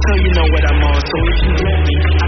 know you know what I'm on. So if you let me,